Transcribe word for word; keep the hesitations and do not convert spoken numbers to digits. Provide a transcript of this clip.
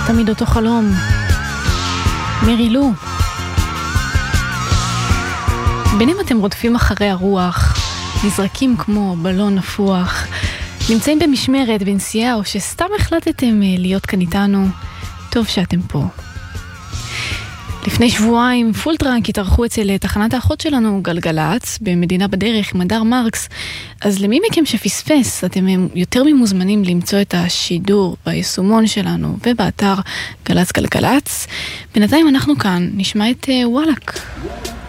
תמיד אותו חלום. מרי לו. ביניהם אתם רודפים אחרי הרוח, נזרקים כמו בלון נפוח, נמצאים במשמרת, בנסיעה, או שסתם החלטתם להיות כאן איתנו. טוב שאתם פה. לפני שבועיים פולטרנק התארחו אצל תחנת האחות שלנו גלגלץ במדינה בדרך עם הדר מרקס. אז למי מכם שפספס, אתם יותר ממוזמנים למצוא את השידור ביישומון שלנו ובאתר גלץ גלגלץ. בינתיים אנחנו כאן נשמע את וואלק.